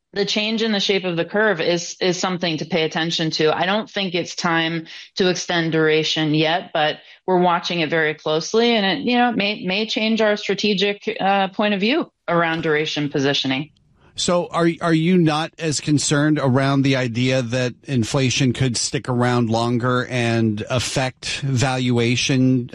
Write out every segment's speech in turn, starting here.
the change in the shape of the curve is something to pay attention to. I don't think it's time to extend duration yet, but we're watching it very closely, and it may change our strategic point of view around duration positioning. So are you not as concerned around the idea that inflation could stick around longer and affect valuation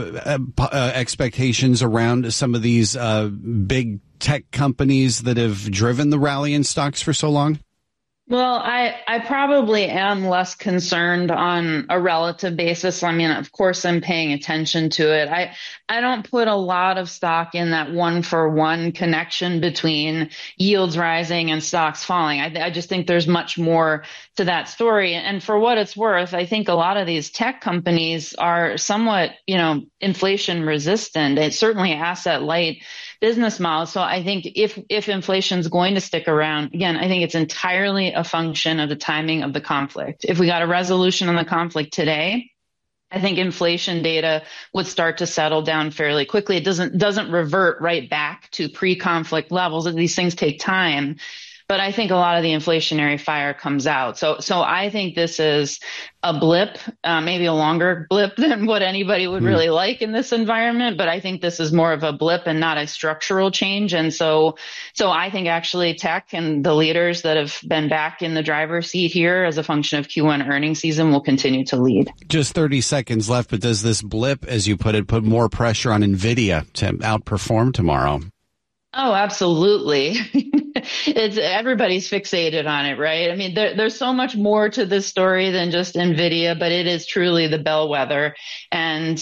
expectations around some of these big tech companies that have driven the rally in stocks for so long? Well, I probably am less concerned on a relative basis. I mean, of course, I'm paying attention to it. I don't put a lot of stock in that one-for-one connection between yields rising and stocks falling. I just think there's much more to that story. And for what it's worth, I think a lot of these tech companies are somewhat, inflation resistant. It's certainly asset light business model. So I think if inflation is going to stick around, again, I think it's entirely a function of the timing of the conflict. If we got a resolution on the conflict today, I think inflation data would start to settle down fairly quickly. It doesn't revert right back to pre-conflict levels. These things take time. But I think a lot of the inflationary fire comes out. So I think this is a blip, maybe a longer blip than what anybody would really like in this environment. But I think this is more of a blip and not a structural change. And so I think actually tech and the leaders that have been back in the driver's seat here as a function of Q1 earnings season will continue to lead. Just 30 seconds left, but does this blip, as you put it, put more pressure on NVIDIA to outperform tomorrow? Oh, absolutely. Everybody's fixated on it, right? I mean, there's so much more to this story than just NVIDIA, but it is truly the bellwether. And,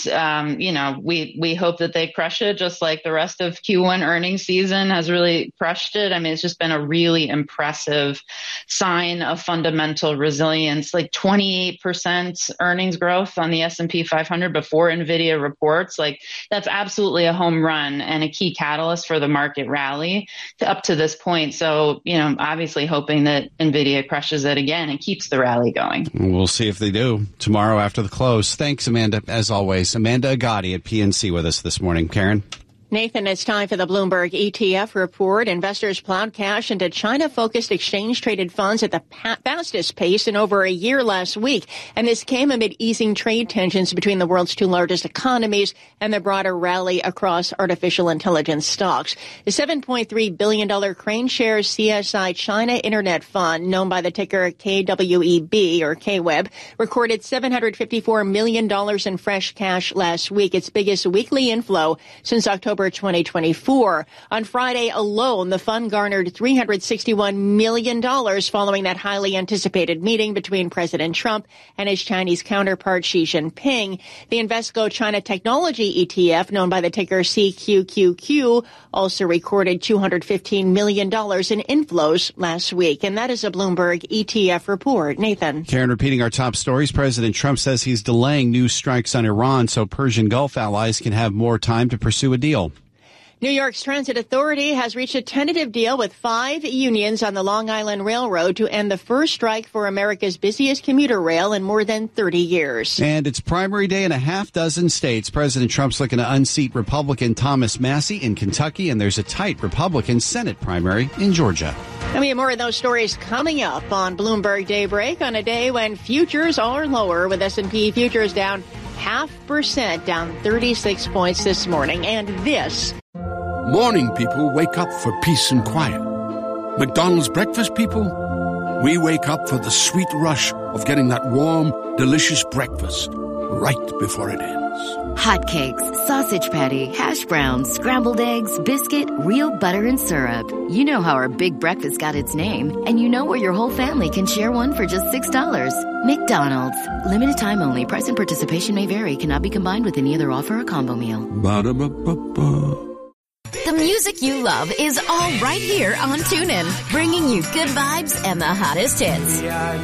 we hope that they crush it just like the rest of Q1 earnings season has really crushed it. I mean, it's just been a really impressive sign of fundamental resilience, like 28% earnings growth on the S&P 500 before NVIDIA reports. Like that's absolutely a home run and a key catalyst for the market rally up to this point. So, obviously hoping that NVIDIA crushes it again and keeps the rally going. We'll see if they do tomorrow after the close. Thanks, Amanda, as always. Amanda Agati at PNC with us this morning. Karen? Nathan, it's time for the Bloomberg ETF report. Investors plowed cash into China-focused exchange-traded funds at the fastest pace in over a year last week. And this came amid easing trade tensions between the world's two largest economies and the broader rally across artificial intelligence stocks. The $7.3 billion Crane Shares CSI China Internet Fund, known by the ticker KWEB or KWEB, recorded $754 million in fresh cash last week, its biggest weekly inflow since October 2024. On Friday alone, the fund garnered $361 million following that highly anticipated meeting between President Trump and his Chinese counterpart Xi Jinping. The Invesco China Technology ETF, known by the ticker CQQQ, also recorded $215 million in inflows last week. And that is a Bloomberg ETF report. Nathan. Karen, repeating our top stories, President Trump says he's delaying new strikes on Iran so Persian Gulf allies can have more time to pursue a deal. New York's Transit Authority has reached a tentative deal with 5 unions on the Long Island Railroad to end the first strike for America's busiest commuter rail in more than 30 years. And it's primary day in a half dozen states. President Trump's looking to unseat Republican Thomas Massie in Kentucky, and there's a tight Republican Senate primary in Georgia. And we have more of those stories coming up on Bloomberg Daybreak on a day when futures are lower, with S&P futures down 0.5%, down 36 points this morning. And this... Morning people wake up for peace and quiet. McDonald's breakfast people, we wake up for the sweet rush of getting that warm, delicious breakfast right before it ends. Hotcakes, sausage patty, hash browns, scrambled eggs, biscuit, real butter and syrup. You know how our big breakfast got its name, and you know where your whole family can share one for just $6. McDonald's. Limited time only. Price and participation may vary. Cannot be combined with any other offer or combo meal. Ba-da-ba-ba-ba. The music you love is all right here on TuneIn, bringing you good vibes and the hottest hits.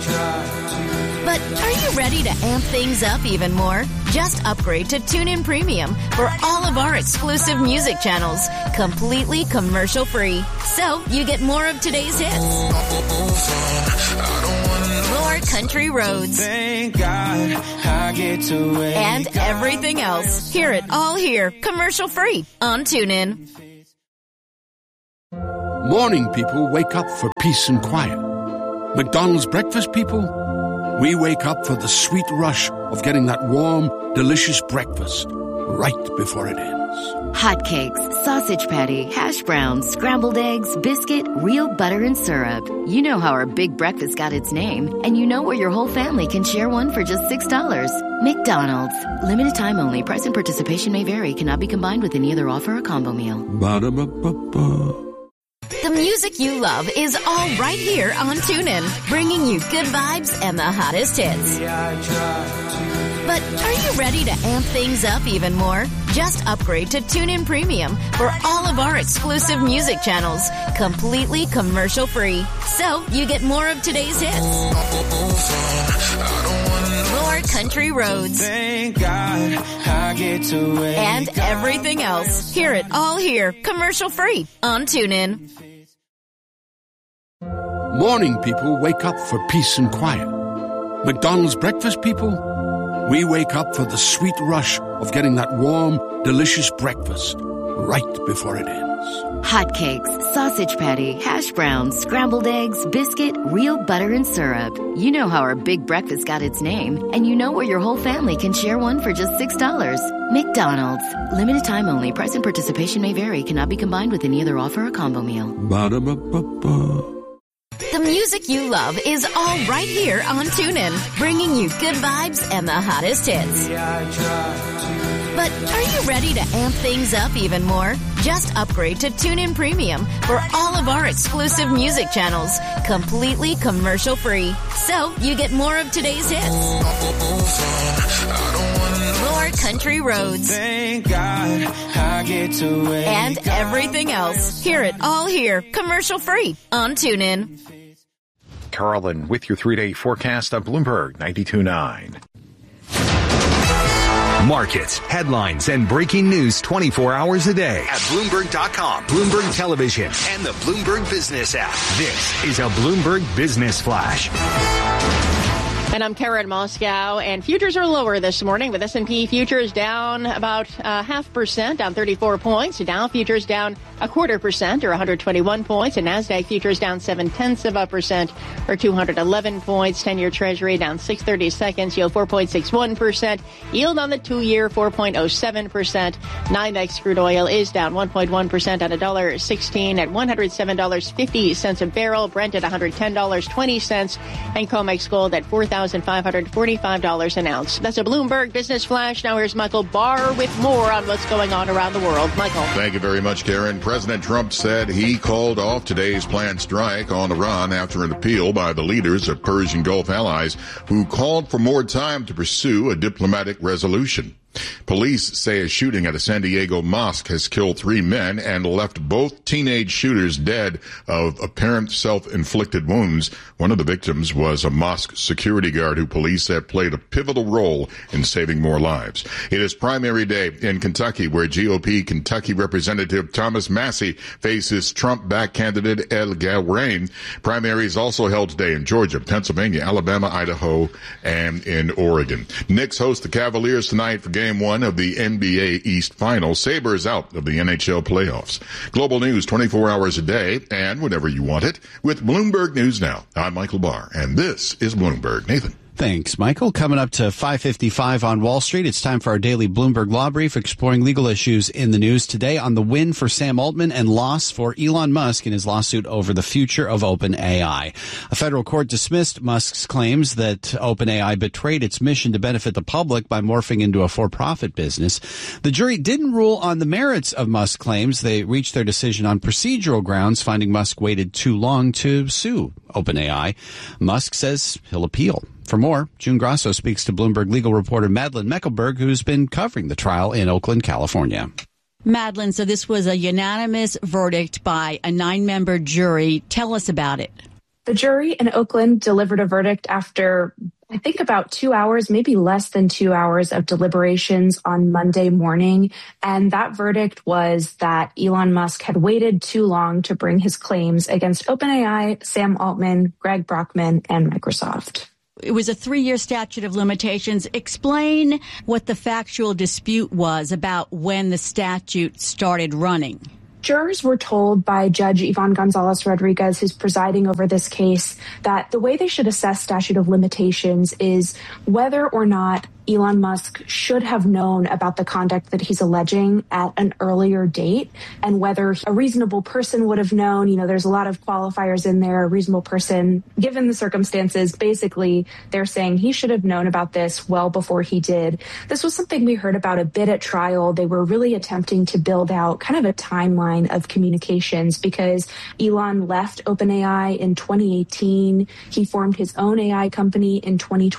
But are you ready to amp things up even more? Just upgrade to TuneIn Premium for all of our exclusive music channels, completely commercial-free. So you get more of today's hits, more country roads, thank God I get to and everything else. Hear it all here, commercial-free on TuneIn. Morning people wake up for peace and quiet. McDonald's breakfast people, we wake up for the sweet rush of getting that warm, delicious breakfast right before it ends. Hotcakes, sausage patty, hash browns, scrambled eggs, biscuit, real butter and syrup. You know how our big breakfast got its name, and you know where your whole family can share one for just $6. McDonald's. Limited time only. Price and participation may vary. Cannot be combined with any other offer or combo meal. Ba-da-ba-ba-ba. The music you love is all right here on TuneIn, bringing you good vibes and the hottest hits. But are you ready to amp things up even more? Just upgrade to TuneIn Premium for all of our exclusive music channels, completely commercial-free. So you get more of today's hits, more country roads, Thank God I get to wake and everything else. Hear it all here, commercial-free on TuneIn. Morning people wake up for peace and quiet. McDonald's breakfast people, we wake up for the sweet rush of getting that warm, delicious breakfast right before it ends. Hotcakes, sausage patty, hash browns, scrambled eggs, biscuit, real butter and syrup. You know how our big breakfast got its name, and you know where your whole family can share one for just $6. McDonald's. Limited time only. Price and participation may vary. Cannot be combined with any other offer or combo meal. Ba-da-ba-ba-ba. The music you love is all right here on TuneIn, bringing you good vibes and the hottest hits. But are you ready to amp things up even more? Just upgrade to TuneIn Premium for all of our exclusive music channels, completely commercial-free. So you get more of today's hits, more country roads, Thank God I get to wake and everything else. Hear it all here, commercial-free on TuneIn. Carlin with your 3-day forecast on Bloomberg 92.9. Markets, headlines, and breaking news 24 hours a day at Bloomberg.com, Bloomberg Television, and the Bloomberg Business app. This is a Bloomberg Business Flash. And I'm Karen Moscow, and futures are lower this morning, with S&P futures down about 0.5%, down 34 points. Dow futures down 0.25%, or 121 points, and NASDAQ futures down 0.7%, or 211 points. 10-year Treasury down 6/32, yield 4.61%. Yield on the 2-year 4.07%. NYMEX crude oil is down 1.1% at $1.16 at $107.50 a barrel. Brent at $110.20, and COMEX gold at $4,545 an ounce. That's a Bloomberg Business Flash. Now here's Michael Barr with more on what's going on around the world. Michael. Thank you very much, Karen. President Trump said he called off today's planned strike on Iran after an appeal by the leaders of Persian Gulf allies who called for more time to pursue a diplomatic resolution. Police say a shooting at a San Diego mosque has killed 3 men and left both teenage shooters dead of apparent self-inflicted wounds. One of the victims was a mosque security guard who police said played a pivotal role in saving more lives. It is primary day in Kentucky, where GOP Kentucky Representative Thomas Massie faces Trump-backed candidate Ed Galbraith. Primaries also held today in Georgia, Pennsylvania, Alabama, Idaho, and in Oregon. Knicks host the Cavaliers tonight for Game 1 of the NBA East Final. Sabres out of the NHL playoffs. Global news 24 hours a day and whenever you want it with Bloomberg News Now. I'm Michael Barr, and this is Bloomberg. Nathan. Thanks, Michael. Coming up to 5:55 on Wall Street, it's time for our daily Bloomberg Law Brief, exploring legal issues in the news today on the win for Sam Altman and loss for Elon Musk in his lawsuit over the future of OpenAI. A federal court dismissed Musk's claims that OpenAI betrayed its mission to benefit the public by morphing into a for-profit business. The jury didn't rule on the merits of Musk's claims. They reached their decision on procedural grounds, finding Musk waited too long to sue OpenAI. Musk says he'll appeal. For more, June Grasso speaks to Bloomberg legal reporter Madeline Meckelberg, who's been covering the trial in Oakland, California. Madeline, so this was a unanimous verdict by a 9-member jury. Tell us about it. The jury in Oakland delivered a verdict after, I think, about 2 hours, maybe less than 2 hours of deliberations on Monday morning. And that verdict was that Elon Musk had waited too long to bring his claims against OpenAI, Sam Altman, Greg Brockman, and Microsoft. It was a 3-year statute of limitations. Explain what the factual dispute was about when the statute started running. Jurors were told by Judge Yvonne Gonzalez Rodriguez, who's presiding over this case, that the way they should assess statute of limitations is whether or not Elon Musk should have known about the conduct that he's alleging at an earlier date, and whether a reasonable person would have known. You know, there's a lot of qualifiers in there. A reasonable person, given the circumstances, basically they're saying he should have known about this well before he did. This was something we heard about a bit at trial. They were really attempting to build out kind of a timeline of communications because Elon left OpenAI in 2018. He formed his own AI company in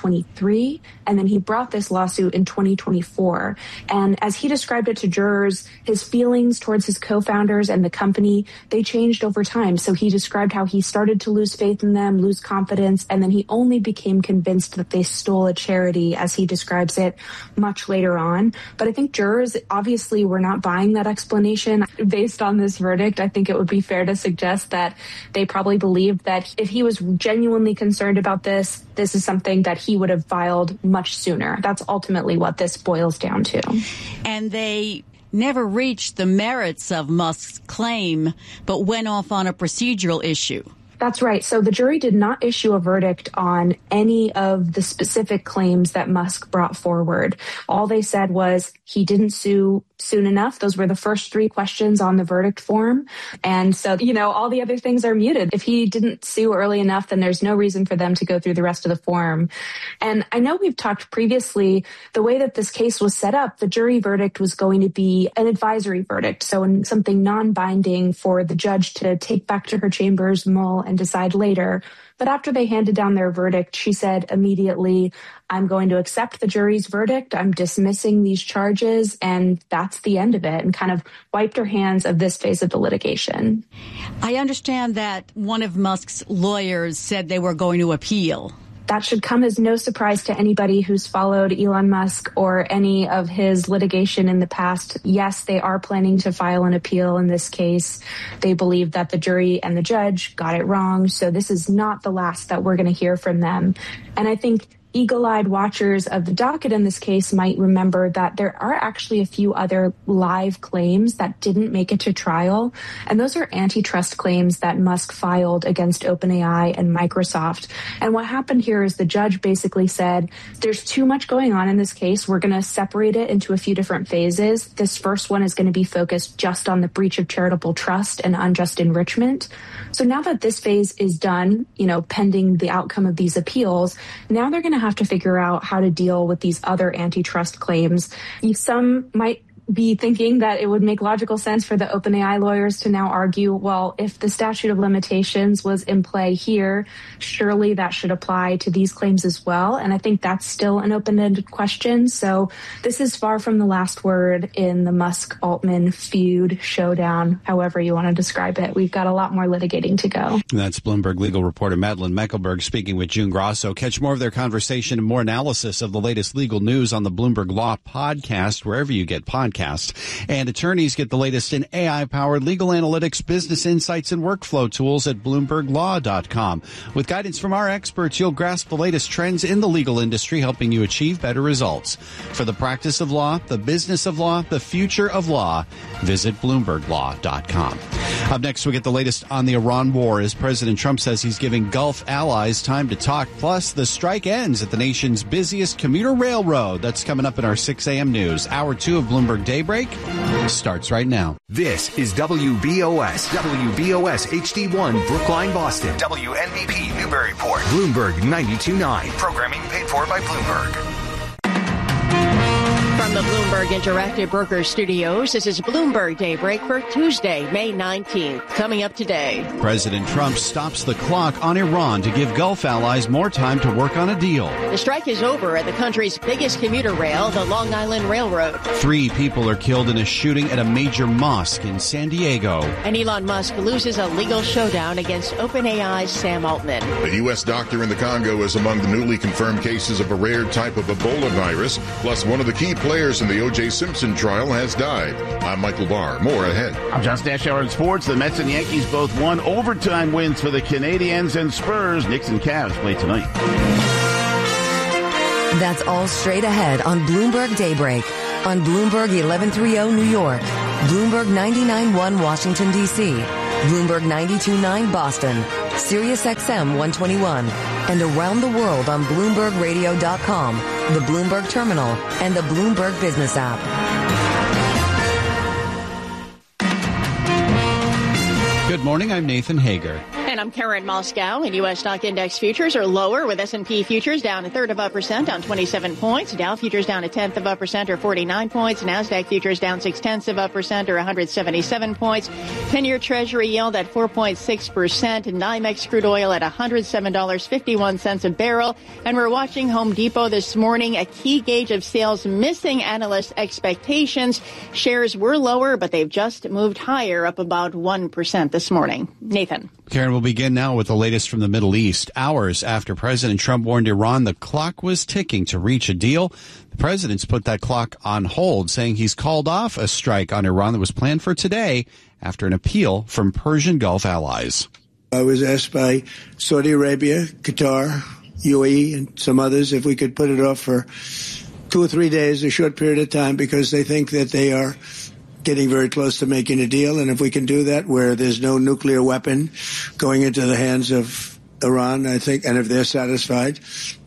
2023, and then he brought this lawsuit in 2024. And as he described it to jurors, his feelings towards his co-founders and the company, they changed over time. So he described how he started to lose faith in them, lose confidence, and then he only became convinced that they stole a charity, as he describes it, much later on. But I think jurors obviously were not buying that explanation. Based on this verdict, I think it would be fair to suggest that they probably believed that if he was genuinely concerned about this, this is something that he would have filed much sooner. That's ultimately what this boils down to. And they never reached the merits of Musk's claim, but went off on a procedural issue. That's right. So the jury did not issue a verdict on any of the specific claims that Musk brought forward. All they said was he didn't sue soon enough. Those were the first three questions on the verdict form. And so, you know, all the other things are muted. If he didn't sue early enough, then there's no reason for them to go through the rest of the form. And I know we've talked previously, the way that this case was set up, the jury verdict was going to be an advisory verdict. So something non-binding for the judge to take back to her chambers, mull, and decide later. But after they handed down their verdict, she said immediately, I'm going to accept the jury's verdict. I'm dismissing these charges. And that's the end of it, and kind of wiped her hands of this phase of the litigation. I understand that one of Musk's lawyers said they were going to appeal. That should come as no surprise to anybody who's followed Elon Musk or any of his litigation in the past. Yes, they are planning to file an appeal in this case. They believe that the jury and the judge got it wrong. So this is not the last that we're going to hear from them. And I think eagle-eyed watchers of the docket in this case might remember that there are actually a few other live claims that didn't make it to trial. And those are antitrust claims that Musk filed against OpenAI and Microsoft. And what happened here is the judge basically said, there's too much going on in this case. We're going to separate it into a few different phases. This first one is going to be focused just on the breach of charitable trust and unjust enrichment. So now that this phase is done, you know, pending the outcome of these appeals, now they're going to have to figure out how to deal with these other antitrust claims. Some might be thinking that it would make logical sense for the OpenAI lawyers to now argue, well, if the statute of limitations was in play here, surely that should apply to these claims as well. And I think that's still an open-ended question. So this is far from the last word in the Musk-Altman feud, showdown, however you want to describe it. We've got a lot more litigating to go. That's Bloomberg legal reporter Madeleine Meckelberg speaking with June Grosso. Catch more of their conversation and more analysis of the latest legal news on the Bloomberg Law podcast, wherever you get podcasts. And attorneys get the latest in AI-powered legal analytics, business insights, and workflow tools at BloombergLaw.com. With guidance from our experts, you'll grasp the latest trends in the legal industry, helping you achieve better results. For the practice of law, the business of law, the future of law, visit BloombergLaw.com. Up next, we get the latest on the Iran war as President Trump says he's giving Gulf allies time to talk. Plus, the strike ends at the nation's busiest commuter railroad. That's coming up in our 6 a.m. news. Hour 2 of Bloomberg Daybreak starts right now. This is WBOS HD1 Brookline, Boston. WNBP Newburyport. Bloomberg 92.9. Programming paid for by Bloomberg. From the Bloomberg Interactive Brokers Studios, this is Bloomberg Daybreak for Tuesday, May 19th. Coming up today, President Trump stops the clock on Iran to give Gulf allies more time to work on a deal. The strike is over at the country's biggest commuter rail, the Long Island Railroad. 3 people are killed in a shooting at a major mosque in San Diego. And Elon Musk loses a legal showdown against OpenAI's Sam Altman. A U.S. doctor in the Congo is among the newly confirmed cases of a rare type of Ebola virus. Plus, one of the key players in the O.J. Simpson trial has died. I'm Michael Barr. More ahead. I'm John Stashower in sports. The Mets and Yankees both won overtime wins for the Canadians and Spurs. Knicks and Cavs play tonight. That's all straight ahead on Bloomberg Daybreak on Bloomberg 1130 New York. Bloomberg 99.1 Washington, D.C., Bloomberg 92.9 Boston, Sirius XM 121, and around the world on BloombergRadio.com, the Bloomberg Terminal, and the Bloomberg Business app. Good morning, I'm Nathan Hager. And I'm Karen Moscow. And U.S. stock index futures are lower, with S&P futures down 1/3% down 27 points. Dow futures down 0.1% or 49 points. NASDAQ futures down 0.6% or 177 points. 10-year Treasury yield at 4.6%. NYMEX crude oil at $107.51 a barrel. And we're watching Home Depot this morning, a key gauge of sales missing analyst expectations. Shares were lower, but they've just moved higher, up about 1% this morning. Nathan. Karen, we'll begin now with the latest from the Middle East. Hours after President Trump warned Iran the clock was ticking to reach a deal, the president's put that clock on hold, saying he's called off a strike on Iran that was planned for today after an appeal from Persian Gulf allies. I was asked by Saudi Arabia, Qatar, UAE, and some others if we could put it off for 2 or 3 days, a short period of time, because they think that they are getting very close to making a deal. And if we can do that where there's no nuclear weapon going into the hands of Iran, I think, and if they're satisfied,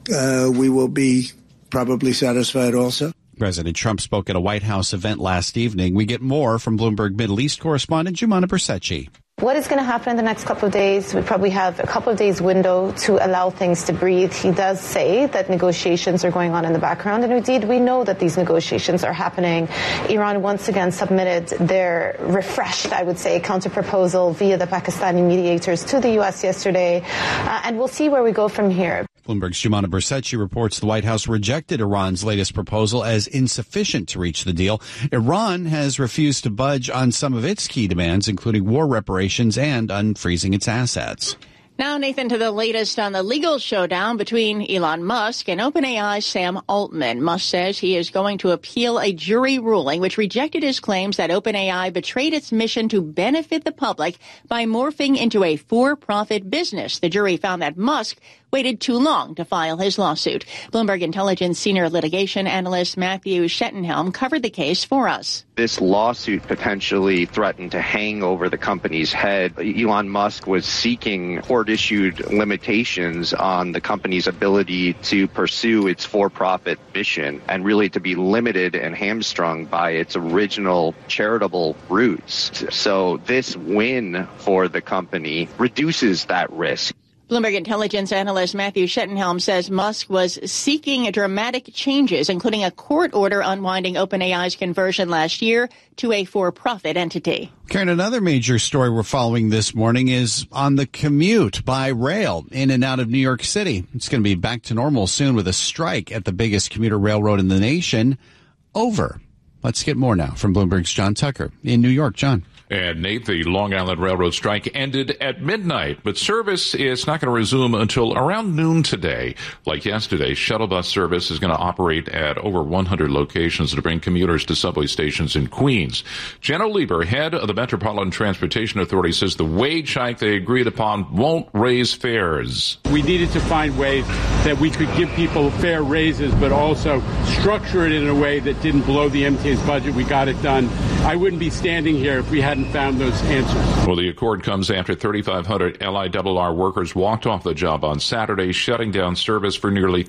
we will be probably satisfied also. President Trump spoke at a White House event last evening. We get more from Bloomberg Middle East correspondent Jumana Bersecci. What is going to happen in the next couple of days? We probably have a couple of days window to allow things to breathe. He does say that negotiations are going on in the background, and indeed we know that these negotiations are happening. Iran once again submitted their refreshed, I would say, counterproposal via the Pakistani mediators to the U.S. yesterday, and we'll see where we go from here. Bloomberg's Jumana Bersecci reports the White House rejected Iran's latest proposal as insufficient to reach the deal. Iran has refused to budge on some of its key demands, including war reparations and unfreezing its assets. Now, Nathan, to the latest on the legal showdown between Elon Musk and OpenAI's Sam Altman. Musk says he is going to appeal a jury ruling which rejected his claims that OpenAI betrayed its mission to benefit the public by morphing into a for-profit business. The jury found that Musk waited too long to file his lawsuit. Bloomberg Intelligence senior litigation analyst Matthew Schettenhelm covered the case for us. This lawsuit potentially threatened to hang over the company's head. Elon Musk was seeking court-issued limitations on the company's ability to pursue its for-profit mission and really to be limited and hamstrung by its original charitable roots. So this win for the company reduces that risk. Bloomberg Intelligence analyst Matthew Schettenhelm says Musk was seeking dramatic changes, including a court order unwinding OpenAI's conversion last year to a for-profit entity. Karen, another major story we're following this morning is on the commute by rail in and out of New York City. It's going to be back to normal soon with a strike at the biggest commuter railroad in the nation over. Let's get more now from Bloomberg's John Tucker in New York. John. And Nate, the Long Island Railroad strike ended at midnight, but service is not going to resume until around noon today. Like yesterday, shuttle bus service is going to operate at over 100 locations to bring commuters to subway stations in Queens. Jenna Lieber, head of the Metropolitan Transportation Authority, says the wage hike they agreed upon won't raise fares. We needed to find ways that we could give people fair raises, but also structure it in a way that didn't blow the MTA's budget. We got it done. I wouldn't be standing here if we hadn't found those answers. Well, the accord comes after 3,500 LIRR workers walked off the job on Saturday, shutting down service for nearly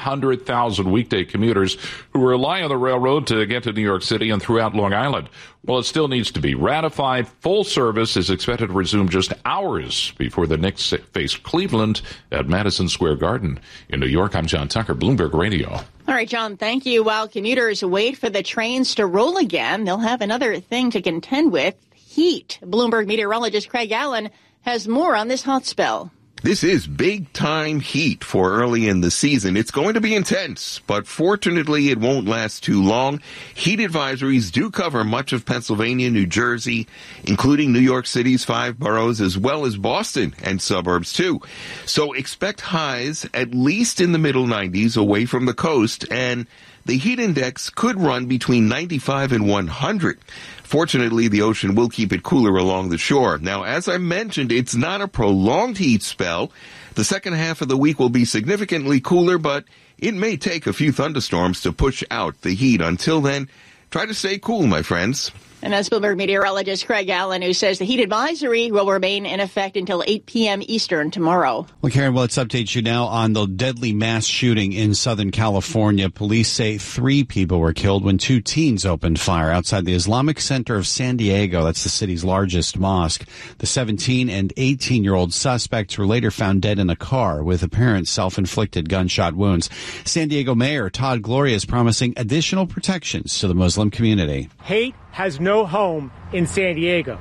300,000 weekday commuters who rely on the railroad to get to New York City and throughout Long Island. Well, it still needs to be ratified. Full service is expected to resume just hours before the Knicks face Cleveland at Madison Square Garden. In New York, I'm John Tucker, Bloomberg Radio. All right, John, thank you. While commuters wait for the trains to roll again, they'll have another thing to contend with: heat. Bloomberg meteorologist Craig Allen has more on this hot spell. This is big-time heat for early in the season. It's going to be intense, but fortunately it won't last too long. Heat advisories do cover much of Pennsylvania, New Jersey, including New York City's 5 boroughs, as well as Boston and suburbs, too. So expect highs at least in the middle 90s away from the coast, and the heat index could run between 95 and 100. Fortunately, the ocean will keep it cooler along the shore. Now, as I mentioned, it's not a prolonged heat spell. The second half of the week will be significantly cooler, but it may take a few thunderstorms to push out the heat. Until then, try to stay cool, my friends. And that's Bloomberg meteorologist Craig Allen, who says the heat advisory will remain in effect until 8 p.m. Eastern tomorrow. Well, Karen, let's update you now on the deadly mass shooting in Southern California. Police say 3 people were killed when 2 teens opened fire outside the Islamic Center of San Diego. That's the city's largest mosque. The 17 and 18-year-old suspects were later found dead in a car with apparent self-inflicted gunshot wounds. San Diego Mayor Todd Gloria is promising additional protections to the Muslim community. Hate has no home in San Diego.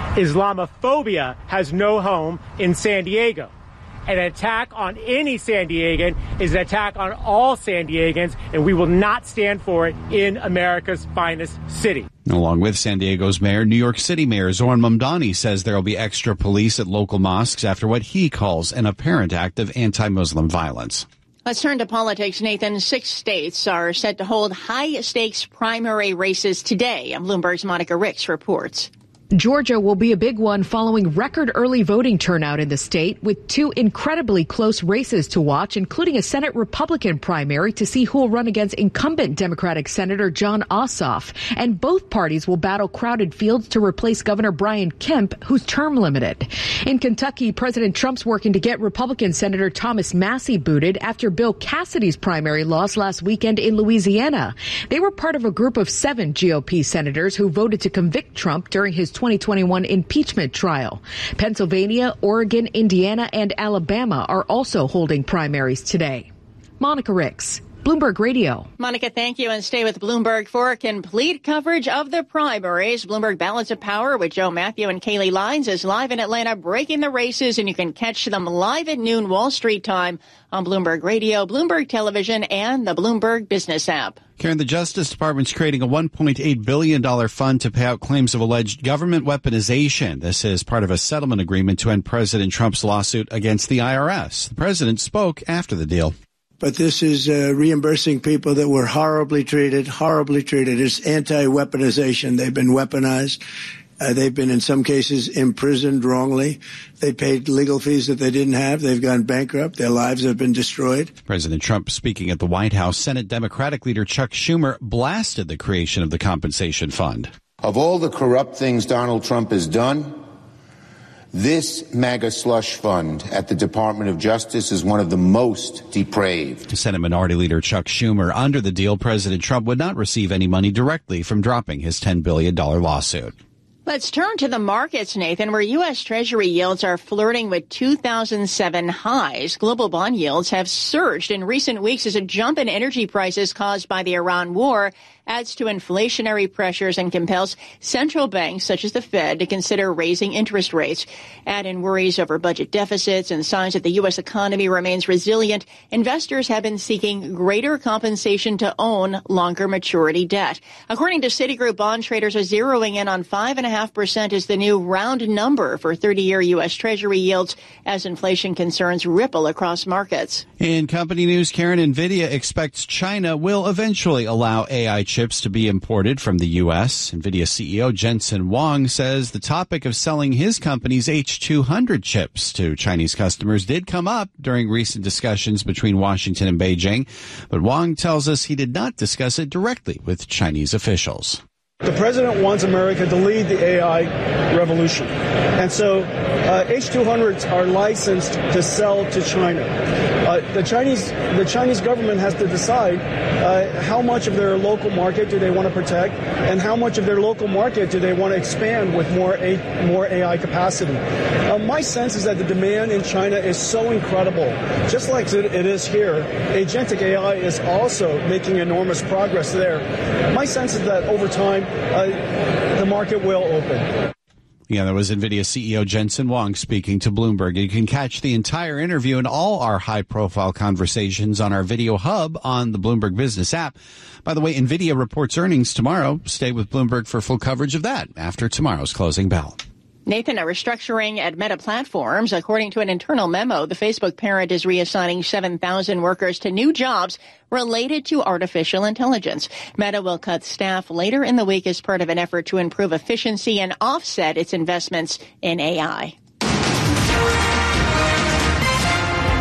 Islamophobia has no home in San Diego. An attack on any San Diegan is an attack on all San Diegans, and we will not stand for it in America's finest city. Along with San Diego's mayor, New York City Mayor Zohran Mamdani says there will be extra police at local mosques after what he calls an apparent act of anti-Muslim violence. Let's turn to politics, Nathan. 6 states are set to hold high-stakes primary races today. Bloomberg's Monica Ricks reports. Georgia will be a big one following record early voting turnout in the state, with 2 incredibly close races to watch, including a Senate Republican primary to see who will run against incumbent Democratic Senator Jon Ossoff. And both parties will battle crowded fields to replace Governor Brian Kemp, who's term limited. In Kentucky, President Trump's working to get Republican Senator Thomas Massie booted after Bill Cassidy's primary loss last weekend in Louisiana. They were part of a group of 7 GOP senators who voted to convict Trump during his 2021 impeachment trial. Pennsylvania, Oregon, Indiana, and Alabama are also holding primaries today. Monica Ricks, Bloomberg Radio. Monica, thank you, and stay with Bloomberg for complete coverage of the primaries. Bloomberg Balance of Power with Joe Matthew and Kaylee Lyons is live in Atlanta, breaking the races, and you can catch them live at noon Wall Street time on Bloomberg Radio, Bloomberg Television, and the Bloomberg Business app. Karen, the Justice Department's creating a $1.8 billion fund to pay out claims of alleged government weaponization. This is part of a settlement agreement to end President Trump's lawsuit against the IRS. The president spoke after the deal. But this is reimbursing people that were horribly treated. It's anti-weaponization. They've been weaponized. They've been, in some cases, imprisoned wrongly. They paid legal fees that they didn't have. They've gone bankrupt. Their lives have been destroyed. President Trump speaking at the White House. Senate Democratic leader Chuck Schumer blasted the creation of the compensation fund. Of all the corrupt things Donald Trump has done, this MAGA slush fund at the Department of Justice is one of the most depraved. Senate Minority Leader Chuck Schumer, under the deal, President Trump would not receive any money directly from dropping his $10 billion lawsuit. Let's turn to the markets, Nathan, where U.S. Treasury yields are flirting with 2007 highs. Global bond yields have surged in recent weeks as a jump in energy prices caused by the Iran war adds to inflationary pressures and compels central banks such as the Fed to consider raising interest rates. Add in worries over budget deficits and signs that the U.S. economy remains resilient, investors have been seeking greater compensation to own longer maturity debt. According to Citigroup, bond traders are zeroing in on 5.5% as the new round number for 30-year U.S. Treasury yields as inflation concerns ripple across markets. In company news, Karen, NVIDIA expects China will eventually allow AI chips to be imported from the U.S. NVIDIA CEO Jensen Huang says the topic of selling his company's H200 chips to Chinese customers did come up during recent discussions between Washington and Beijing, but Huang tells us he did not discuss it directly with Chinese officials. The president wants America to lead the AI revolution. And so H200s are licensed to sell to China. The Chinese government has to decide how much of their local market do they want to protect and how much of their local market do they want to expand with more AI capacity. My sense is that the demand in China is so incredible. Just like it is here, agentic AI is also making enormous progress there. My sense is that over time, the market will open. Yeah, that was NVIDIA CEO Jensen Huang speaking to Bloomberg. You can catch the entire interview and all our high-profile conversations on our video hub on the Bloomberg Business app. By the way, NVIDIA reports earnings tomorrow. Stay with Bloomberg for full coverage of that after tomorrow's closing bell. Nathan, a restructuring at Meta Platforms. According to an internal memo, the Facebook parent is reassigning 7,000 workers to new jobs related to artificial intelligence. Meta will cut staff later in the week as part of an effort to improve efficiency and offset its investments in AI. Time now for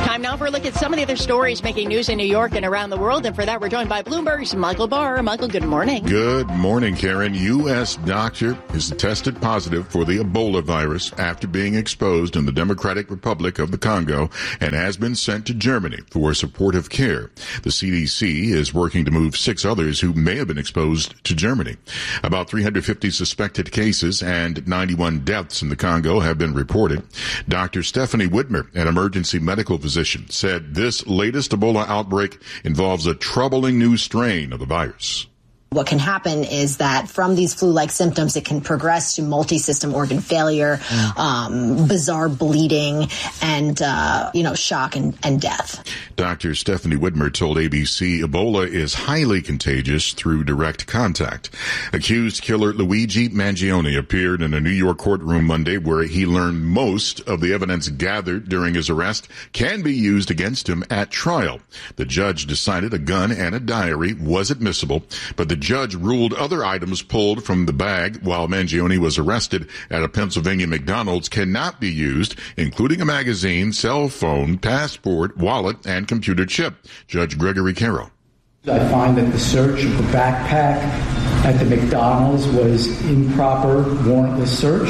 look at some of the other stories making news in New York and around the world. And for that, we're joined by Bloomberg's Michael Barr. Michael, good morning. Good morning, Karen. U.S. doctor is tested positive for the Ebola virus after being exposed in the Democratic Republic of the Congo and has been sent to Germany for supportive care. The CDC is working to move 6 others who may have been exposed to Germany. About 350 suspected cases and 91 deaths in the Congo have been reported. Dr. Stephanie Whitmer, an emergency medical physician, said this latest Ebola outbreak involves a troubling new strain of the virus. What can happen is that from these flu-like symptoms, it can progress to multi-system organ failure, bizarre bleeding, and, shock and death. Dr. Stephanie Whitmer told ABC Ebola is highly contagious through direct contact. Accused killer Luigi Mangione appeared in a New York courtroom Monday where he learned most of the evidence gathered during his arrest can be used against him at trial. The judge decided a gun and a diary was admissible, but the judge ruled other items pulled from the bag while Mangione was arrested at a Pennsylvania McDonald's cannot be used, including a magazine, cell phone, passport, wallet, and computer chip. Judge Gregory Caro. I find that the search of the backpack at the McDonald's was improper, warrantless search.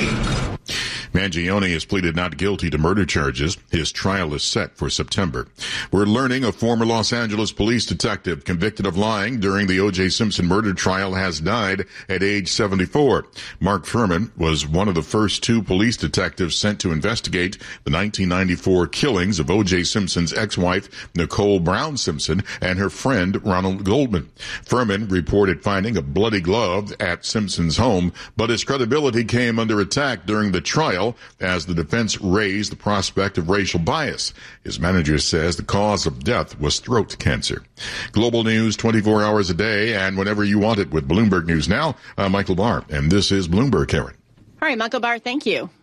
Mangione has pleaded not guilty to murder charges. His trial is set for September. We're learning a former Los Angeles police detective convicted of lying during the O.J. Simpson murder trial has died at age 74. Mark Furman was one of the first 2 police detectives sent to investigate the 1994 killings of O.J. Simpson's ex-wife, Nicole Brown Simpson, and her friend, Ronald Goldman. Furman reported finding a bloody glove at Simpson's home, but his credibility came under attack during the trial as the defense raised the prospect of racial bias. His manager says the cause of death was throat cancer. Global news 24 hours a day and whenever you want it with Bloomberg News Now. I'm Michael Barr, and this is Bloomberg, Karen. All right, Michael Barr, thank you.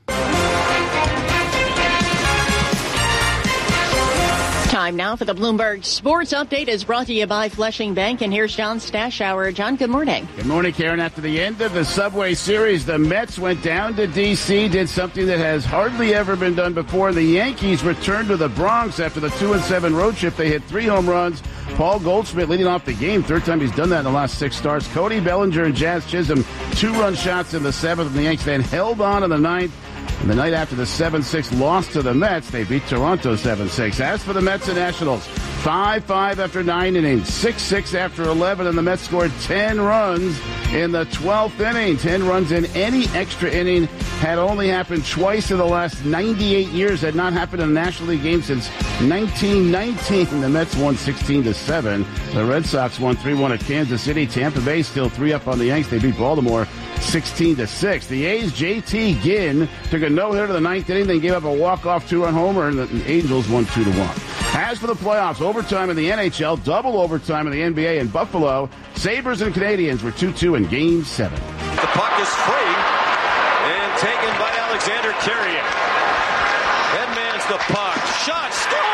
Time now for the Bloomberg Sports Update is brought to you by Flushing Bank. And here's John Stashower. John, good morning. Good morning, Karen. After the end of the Subway Series, the Mets went down to D.C., did something that has hardly ever been done before. The Yankees returned to the Bronx after the 2-7 road trip. They hit 3 home runs. Paul Goldschmidt leading off the game. 3rd time he's done that in the last 6 starts. Cody Bellinger and Jazz Chisholm, 2-run shots in the 7th, and the Yankees then held on in the 9th. And the night after the 7-6 loss to the Mets, they beat Toronto 7-6. As for the Mets and Nationals, 5-5 after 9 innings, 6-6 after 11, and the Mets scored 10 runs in the 12th inning. 10 runs in any extra inning had only happened twice in the last 98 years. Had not happened in a National League game since 1919. The Mets won 16-7. The Red Sox won 3-1 at Kansas City. Tampa Bay still 3 up on the Yanks. They beat Baltimore 16-6. The A's JT Ginn took a no-hitter to the 9th inning, then gave up a walk-off 2-run homer, and the Angels won 2-1. As for the playoffs, overtime in the NHL, double overtime in the NBA in Buffalo. Sabres and Canadiens were 2-2 in Game 7. The puck is free and taken by Alexander Carrier. Headman's the puck. Shot.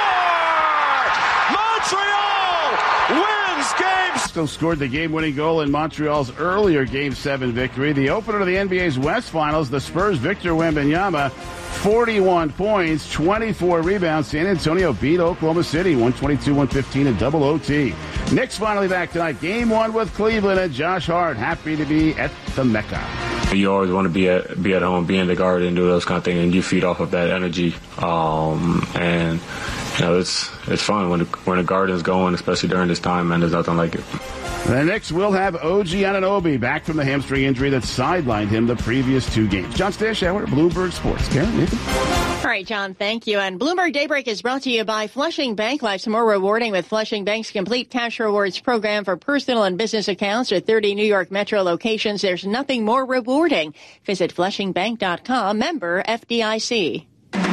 Score! Montreal wins Game 7. Scored the game-winning goal in Montreal's earlier Game 7 victory. The opener to the NBA's West Finals, the Spurs' Victor Wembanyama, 41 points, 24 rebounds. San Antonio beat Oklahoma City 122-115 in double OT. Knicks finally back tonight. Game 1 with Cleveland, and Josh Hart happy to be at the Mecca. You always want to be at home, be in the Garden, do those kind of things, and you feed off of that energy. And it's fun when the Garden's going, especially during this time, man. There's nothing like it. The Knicks will have OG Anunoby back from the hamstring injury that sidelined him the previous 2 games. John Stashower, Bloomberg Sports. Karen, Nathan? All right, John, thank you. And Bloomberg Daybreak is brought to you by Flushing Bank. Life's more rewarding with Flushing Bank's complete cash rewards program for personal and business accounts at 30 New York Metro locations. There's nothing more rewarding. Visit FlushingBank.com, member FDIC.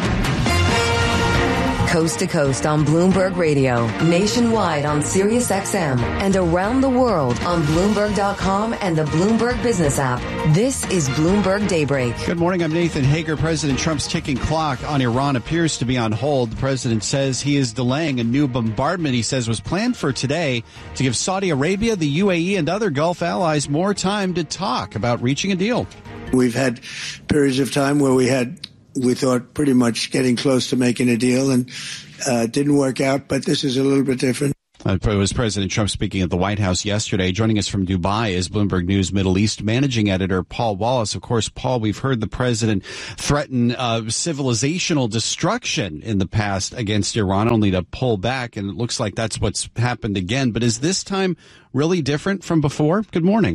Coast to coast on Bloomberg Radio, nationwide on Sirius XM, and around the world on Bloomberg.com and the Bloomberg Business app. This is Bloomberg Daybreak. Good morning. I'm Nathan Hager. President Trump's ticking clock on Iran appears to be on hold. The president says he is delaying a new bombardment he says was planned for today to give Saudi Arabia, the UAE, and other Gulf allies more time to talk about reaching a deal. We've had periods of time where we thought pretty much getting close to making a deal, and didn't work out, but this is a little bit different. It was President Trump speaking at the White House yesterday. Joining us from Dubai is Bloomberg News Middle East managing editor Paul Wallace. Of course, Paul, we've heard the president threaten civilizational destruction in the past against Iran, only to pull back, and it looks like that's what's happened again. But is this time really different from before? Good morning.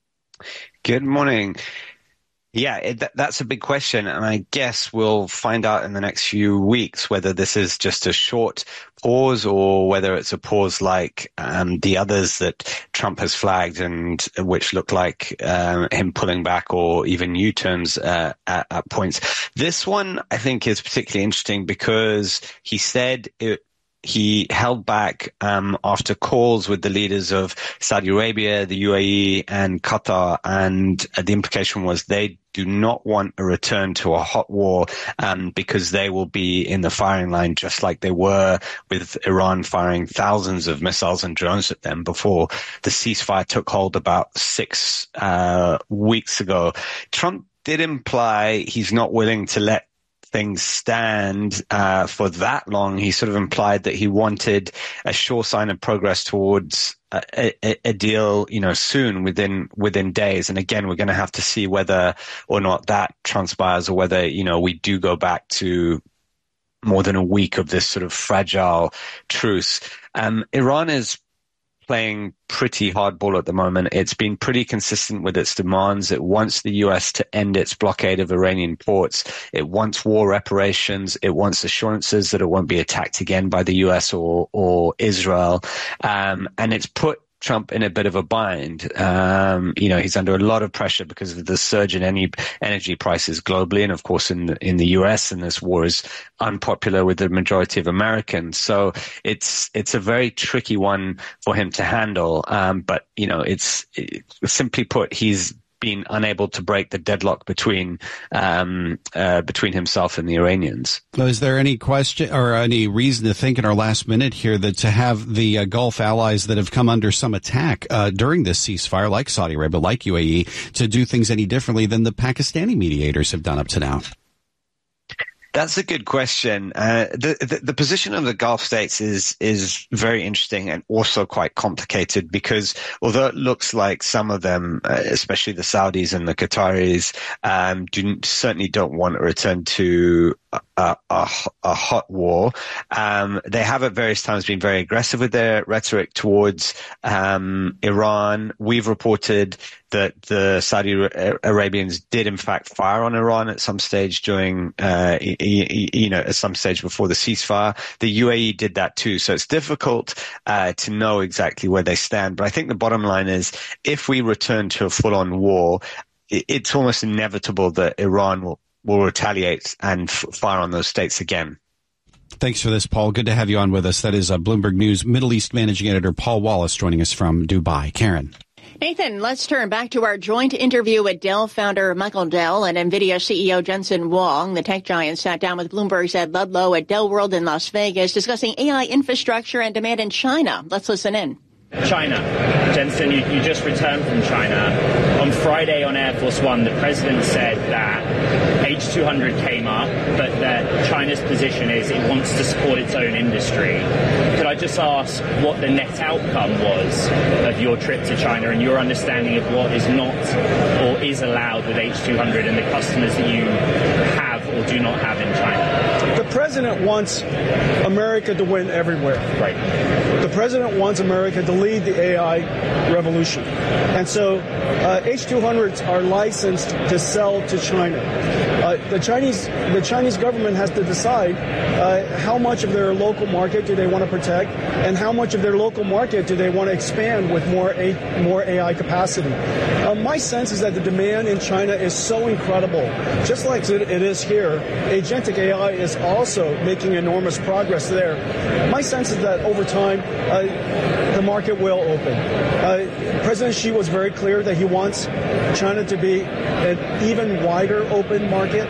Good morning. Yeah, that's a big question, and I guess we'll find out in the next few weeks whether this is just a short pause or whether it's a pause like the others that Trump has flagged and which look like him pulling back or even U-turns at points. This one, I think, is particularly interesting because he said he held back after calls with the leaders of Saudi Arabia, the UAE, and Qatar, and the implication was they do not want a return to a hot war because they will be in the firing line just like they were with Iran firing thousands of missiles and drones at them before the ceasefire took hold about 6 weeks ago. Trump did imply he's not willing to let things stand for that long. He sort of implied that he wanted a sure sign of progress towards a deal, soon, within days. And again, we're going to have to see whether or not that transpires or whether, we do go back to more than a week of this sort of fragile truce. Iran is playing pretty hardball at the moment. It's been pretty consistent with its demands. It wants the U.S. to end its blockade of Iranian ports. It wants war reparations. It wants assurances that it won't be attacked again by the U.S. or Israel. And it's put Trump in a bit of a bind. He's under a lot of pressure because of the surge in energy prices globally, and of course in the US, and this war is unpopular with the majority of Americans. So it's a very tricky one for him to handle. But it's simply put, he's been unable to break the deadlock between himself and the Iranians. Well, is there any question or any reason to think in our last minute here that to have the Gulf allies that have come under some attack during this ceasefire, like Saudi Arabia, like UAE, to do things any differently than the Pakistani mediators have done up to now? That's a good question. The position of the Gulf states is very interesting and also quite complicated because although it looks like some of them, especially the Saudis and the Qataris, certainly don't want to return to a hot war. They have at various times been very aggressive with their rhetoric towards Iran. We've reported that the Saudi Arabians did in fact fire on Iran at some stage during, at some stage before the ceasefire. The UAE did that too. So it's difficult to know exactly where they stand. But I think the bottom line is if we return to a full-on war, it's almost inevitable that Iran will retaliate and fire on those states again. Thanks for this, Paul. Good to have you on with us. That is Bloomberg News Middle East managing editor Paul Wallace joining us from Dubai. Karen. Nathan, let's turn back to our joint interview with Dell founder Michael Dell and NVIDIA CEO Jensen Huang. The tech giant sat down with Bloomberg's Ed Ludlow at Dell World in Las Vegas discussing AI infrastructure and demand in China. Let's listen in. China. Jensen, you just returned from China. On Friday on Air Force One, the president said that H200 came up, but that China's position is it wants to support its own industry. Could I just ask what the net outcome was of your trip to China and your understanding of what is not or is allowed with H200 and the customers that you have or do not have in China? The president wants America to win everywhere. Right. The president wants America to lead the AI revolution. And so H200s are licensed to sell to China. The Chinese government has to decide how much of their local market do they want to protect and how much of their local market do they want to expand with more AI capacity. My sense is that the demand in China is so incredible. Just like it is here, agentic AI is also making enormous progress there. My sense is that over time, the market will open. President Xi was very clear that he wants China to be an even wider open market.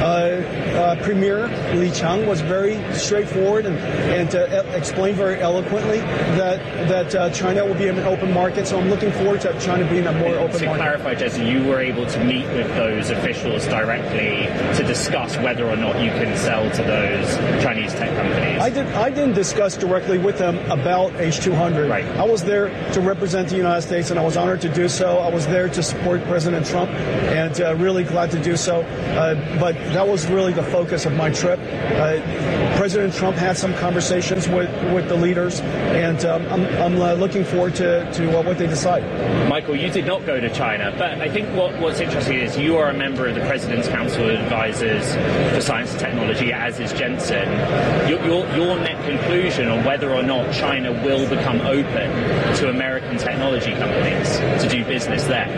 Premier Li Qiang was very straightforward and explained very eloquently that China will be an open market. So I'm looking forward to China being a more open market. To clarify, Jesse, you were able to meet with those officials directly to discuss whether or not you can sell to those Chinese tech companies. I didn't discuss directly with them about H200. Right. I was there to represent the United States, and I was honored to do so. I was there to support President Trump, and really glad to do so. But that was really the focus of my trip. President Trump had some conversations with the leaders, and I'm looking forward to what they decide. Michael, you did not go to China, but I think what's interesting is you are a member of the President's Council of Advisors for Science and Technology, as is Jensen. Your net conclusion on whether or not China will become open to American technology companies to do business there?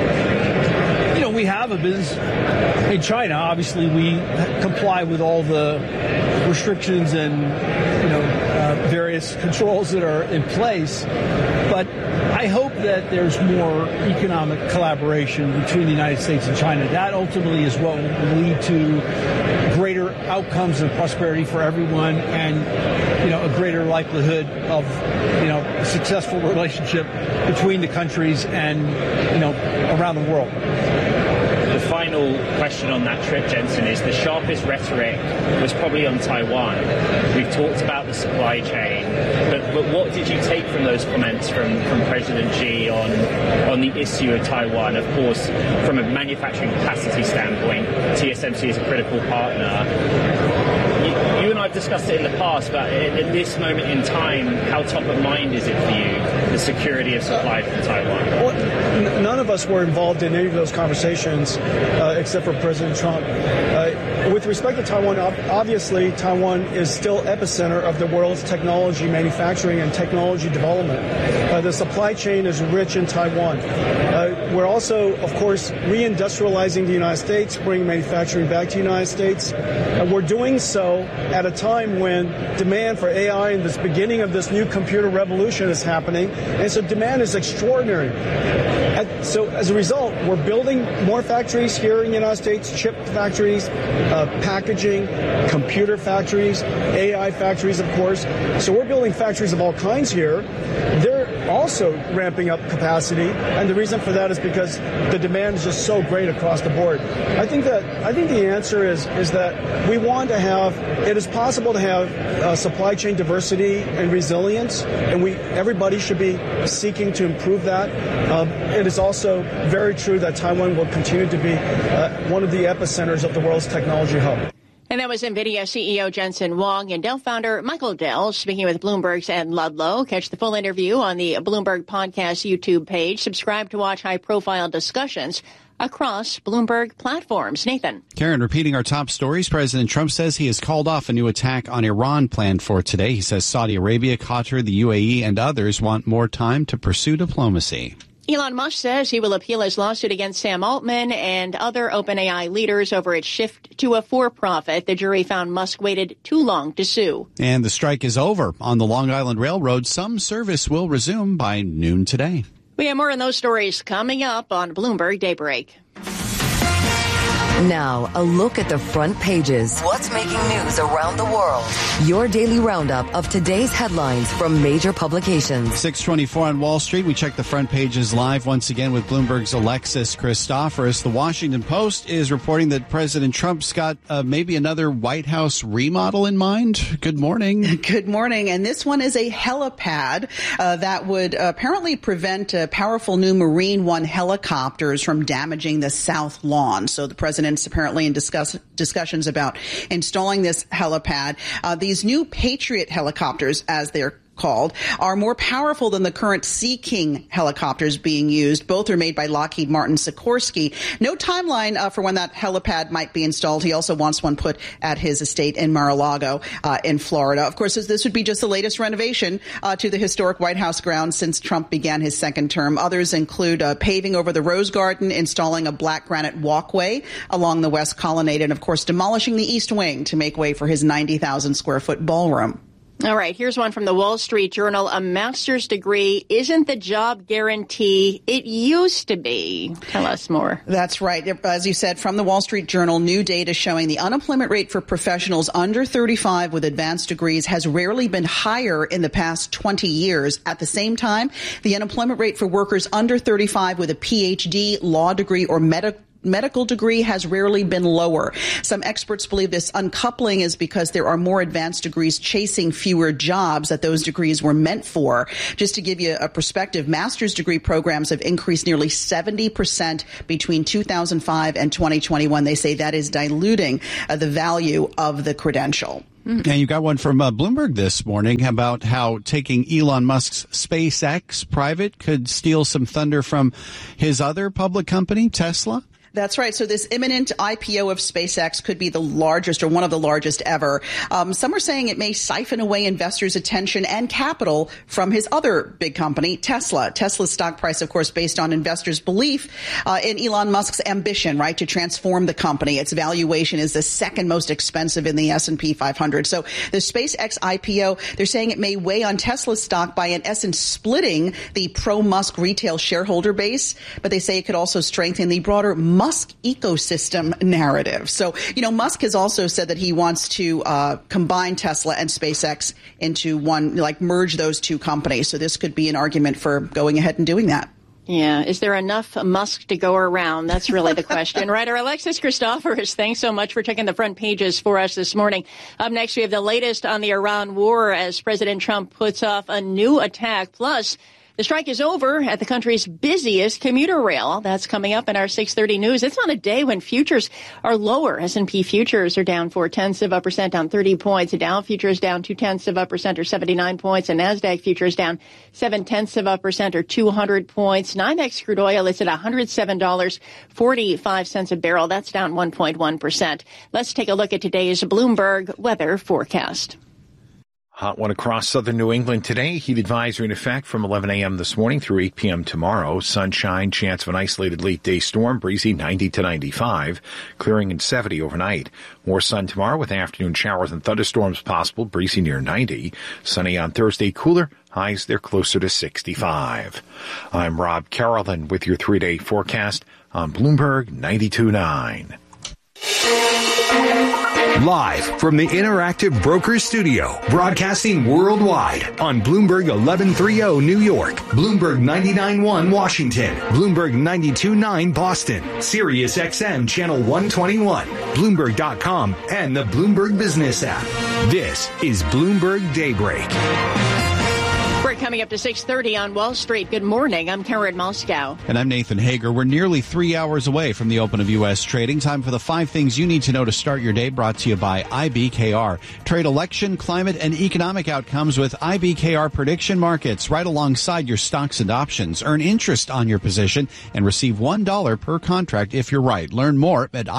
We have a business in China. Obviously, we comply with all the restrictions and various controls that are in place. But I hope that there's more economic collaboration between the United States and China. That ultimately is what will lead to greater outcomes and prosperity for everyone, and a greater likelihood of a successful relationship between the countries and around the world. The final question on that trip, Jensen, is the sharpest rhetoric was probably on Taiwan. We've talked about the supply chain, but what did you take from those comments from President Xi on the issue of Taiwan? Of course, from a manufacturing capacity standpoint, TSMC is a critical partner. You and I have discussed it in the past, but at this moment in time, how top of mind is it for you, the security of supply from Taiwan? Well, none of us were involved in any of those conversations except for President Trump. With respect to Taiwan, obviously Taiwan is still epicenter of the world's technology manufacturing and technology development. The supply chain is rich in Taiwan. We're also, of course, reindustrializing the United States, bringing manufacturing back to the United States. We're doing so at a time when demand for AI and this beginning of this new computer revolution is happening. And so demand is extraordinary. So as a result, we're building more factories here in the United States, chip factories, packaging, computer factories, AI factories, of course. So we're building factories of all kinds here. They're also ramping up capacity, and the reason for that is because the demand is just so great across the board. I think the answer is that we want to have, it is possible to have supply chain diversity and resilience, and everybody should be seeking to improve that. It is also very true that Taiwan will continue to be one of the epicenters of the world's technology hub. And that was NVIDIA CEO Jensen Huang and Dell founder Michael Dell speaking with Bloomberg's Ed Ludlow. Catch the full interview on the Bloomberg Podcast YouTube page. Subscribe to watch high-profile discussions across Bloomberg platforms. Nathan. Karen, repeating our top stories, President Trump says he has called off a new attack on Iran planned for today. He says Saudi Arabia, Qatar, the UAE, and others want more time to pursue diplomacy. Elon Musk says he will appeal his lawsuit against Sam Altman and other OpenAI leaders over its shift to a for-profit. The jury found Musk waited too long to sue. And the strike is over. On the Long Island Railroad, some service will resume by noon today. We have more on those stories coming up on Bloomberg Daybreak. Now, a look at the front pages. What's making news around the world? Your daily roundup of today's headlines from major publications. 6:24 on Wall Street. We check the front pages live once again with Bloomberg's Alexis Christoforous. The Washington Post is reporting that President Trump's got maybe another White House remodel in mind. Good morning. Good morning. And this one is a helipad that would apparently prevent powerful new Marine One helicopters from damaging the South Lawn. So the president apparently in discussions about installing this helipad. These new Patriot helicopters, as they're called, are more powerful than the current Sea King helicopters being used. Both are made by Lockheed Martin Sikorsky. No timeline for when that helipad might be installed. He also wants one put at his estate in Mar-a-Lago in Florida. Of course, this would be just the latest renovation to the historic White House grounds since Trump began his second term. Others include paving over the Rose Garden, installing a black granite walkway along the West Colonnade, and, of course, demolishing the East Wing to make way for his 90,000 square foot ballroom. All right, here's one from the Wall Street Journal. A master's degree isn't the job guarantee it used to be. Tell us more. That's right. As you said, from the Wall Street Journal, new data showing the unemployment rate for professionals under 35 with advanced degrees has rarely been higher in the past 20 years. At the same time, the unemployment rate for workers under 35 with a PhD, law degree, or medical degree has rarely been lower. Some experts believe this uncoupling is because there are more advanced degrees chasing fewer jobs that those degrees were meant for. Just to give you a perspective, master's degree programs have increased nearly 70% between 2005 and 2021. They say that is diluting the value of the credential. And you got one from Bloomberg this morning about how taking Elon Musk's SpaceX private could steal some thunder from his other public company, Tesla. That's right. So this imminent IPO of SpaceX could be the largest or one of the largest ever. Some are saying it may siphon away investors' attention and capital from his other big company, Tesla. Tesla's stock price, of course, based on investors' belief in Elon Musk's ambition, right, to transform the company. Its valuation is the second most expensive in the S&P 500. So the SpaceX IPO, they're saying it may weigh on Tesla's stock by, in essence, splitting the pro-Musk retail shareholder base. But they say it could also strengthen the broader Musk ecosystem narrative. So, Musk has also said that he wants to combine Tesla and SpaceX into one, merge those two companies. So this could be an argument for going ahead and doing that. Yeah. Is there enough Musk to go around? That's really the question. Writer Alexis Christoforous, thanks so much for checking the front pages for us this morning. Up next, we have the latest on the Iran war as President Trump puts off a new attack. Plus, the strike is over at the country's busiest commuter rail. That's coming up in our 6:30 news. It's on a day when futures are lower. S&P futures are down 0.4%, down 30 points. The Dow futures down 0.2% or 79 points. And NASDAQ futures down 0.7% or 200 points. NYMEX crude oil is at $107.45 a barrel. That's down 1.1%. Let's take a look at today's Bloomberg weather forecast. Hot one across southern New England today. Heat advisory in effect from 11 a.m. this morning through 8 p.m. tomorrow. Sunshine, chance of an isolated late day storm, breezy 90 to 95, clearing in 70 overnight. More sun tomorrow with afternoon showers and thunderstorms possible, breezy near 90. Sunny on Thursday, cooler, highs they're closer to 65. I'm Rob Carolyn with your 3-day forecast on Bloomberg 92.9. Live from the Interactive Brokers Studio, broadcasting worldwide on Bloomberg 1130 New York, Bloomberg 99.1 Washington, Bloomberg 92.9 Boston, Sirius XM Channel 121, Bloomberg.com, and the Bloomberg Business app. This is Bloomberg Daybreak. We're coming up to 6:30 on Wall Street. Good morning. I'm Karen Moscow. And I'm Nathan Hager. We're nearly 3 hours away from the open of U.S. trading. Time for the 5 things you need to know to start your day, brought to you by IBKR. Trade election, climate, and economic outcomes with IBKR prediction markets right alongside your stocks and options. Earn interest on your position and receive $1 per contract if you're right. Learn more at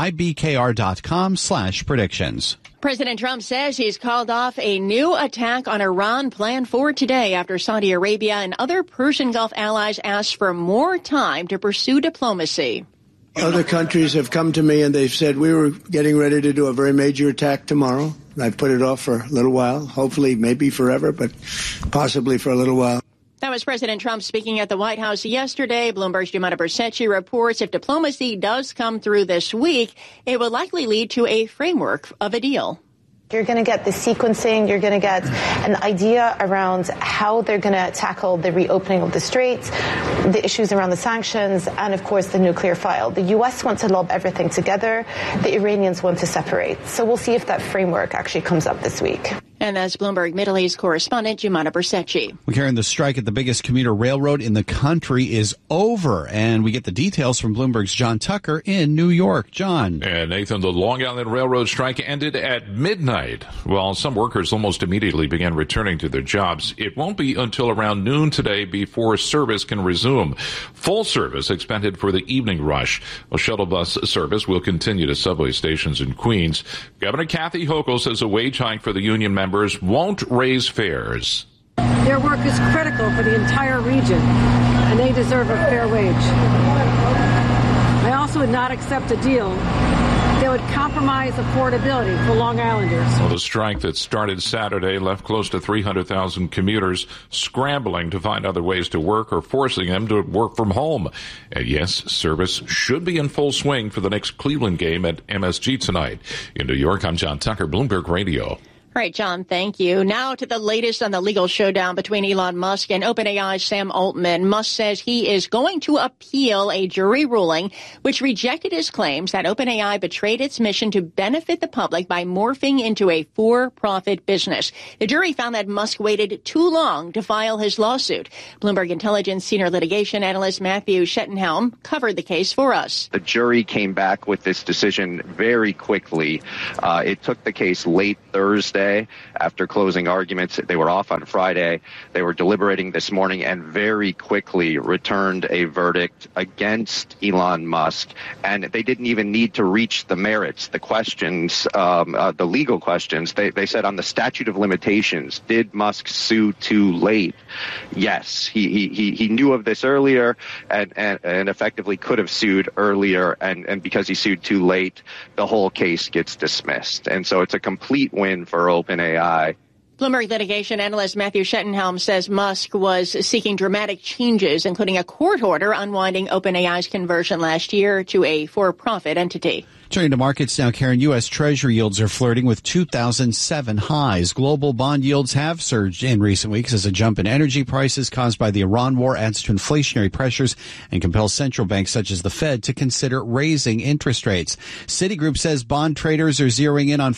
ibkr.com/predictions. President Trump says he's called off a new attack on Iran planned for today after Saudi Arabia and other Persian Gulf allies asked for more time to pursue diplomacy. Other countries have come to me and they've said we were getting ready to do a very major attack tomorrow. I've put it off for a little while, hopefully maybe forever, but possibly for a little while. That was President Trump speaking at the White House yesterday. Bloomberg's Giuliana Bercecci reports if diplomacy does come through this week, it will likely lead to a framework of a deal. You're going to get the sequencing. You're going to get an idea around how they're going to tackle the reopening of the straits, the issues around the sanctions, and, of course, the nuclear file. The U.S. wants to lob everything together. The Iranians want to separate. So we'll see if that framework actually comes up this week. And that's Bloomberg Middle East correspondent Giuliana Bercecci. We're hearing the strike at the biggest commuter railroad in the country is over. And we get the details from Bloomberg's John Tucker in New York. John. And Nathan, the Long Island Railroad strike ended at midnight. While some workers almost immediately began returning to their jobs, it won't be until around noon today before service can resume. Full service expected for the evening rush. A shuttle bus service will continue to subway stations in Queens. Governor Kathy Hochul says a wage hike for the union members won't raise fares. Their work is critical for the entire region, and they deserve a fair wage. I also would not accept a deal that that would compromise affordability for Long Islanders. Well, the strike that started Saturday left close to 300,000 commuters scrambling to find other ways to work or forcing them to work from home. And yes, service should be in full swing for the next Cleveland game at MSG tonight. In New York, I'm John Tucker, Bloomberg Radio. All right, John, thank you. Now to the latest on the legal showdown between Elon Musk and OpenAI's Sam Altman. Musk says he is going to appeal a jury ruling which rejected his claims that OpenAI betrayed its mission to benefit the public by morphing into a for-profit business. The jury found that Musk waited too long to file his lawsuit. Bloomberg Intelligence senior litigation analyst Matthew Schettenhelm covered the case for us. The jury came back with this decision very quickly. It took the case late Thursday. After closing arguments, they were off on Friday. They were deliberating this morning and very quickly returned a verdict against Elon Musk. And they didn't even need to reach the merits, the questions, the legal questions. They said on the statute of limitations, did Musk sue too late? Yes, he knew of this earlier and effectively could have sued earlier. And because he sued too late, the whole case gets dismissed. And so it's a complete win for OpenAI. Bloomberg litigation analyst Matthew Schettenhelm says Musk was seeking dramatic changes, including a court order unwinding OpenAI's conversion last year to a for-profit entity. Turning to markets now, Karen, U.S. Treasury yields are flirting with 2007 highs. Global bond yields have surged in recent weeks as a jump in energy prices caused by the Iran war adds to inflationary pressures and compels central banks such as the Fed to consider raising interest rates. Citigroup says bond traders are zeroing in on